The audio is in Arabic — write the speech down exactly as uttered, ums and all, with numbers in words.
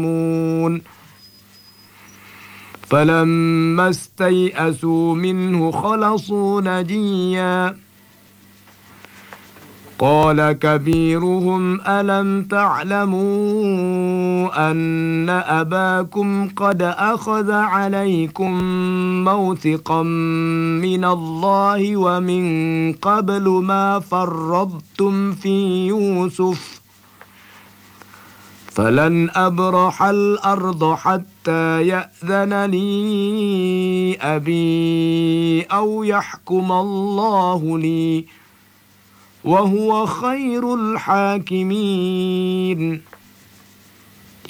فلما استيئسوا منه خلصوا نجيا قال كبيرهم ألم تعلموا أن أباكم قد أخذ عليكم موثقا من الله ومن قبل ما فرطتم في يوسف فلن أبرح الأرض حتى يأذن لي أبي أو يحكم الله لي وهو خير الحاكمين.